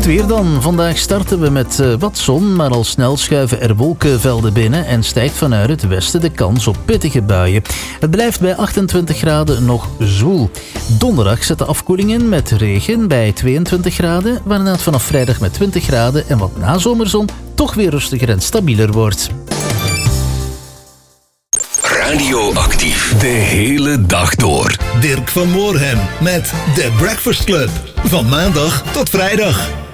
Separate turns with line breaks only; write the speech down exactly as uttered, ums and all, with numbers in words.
Het weer dan. Vandaag starten we met uh, wat zon, maar al snel schuiven er wolkenvelden binnen en stijgt vanuit het westen de kans op pittige buien. Het blijft bij achtentwintig graden nog zwoel. Donderdag zet de afkoeling in met regen bij tweeëntwintig graden, waarna het vanaf vrijdag met twintig graden en wat nazomerzon toch weer rustiger en stabieler wordt.
Radioactief. De hele dag door.
Dirk van Moorhem met The Breakfast Club. Van maandag tot vrijdag.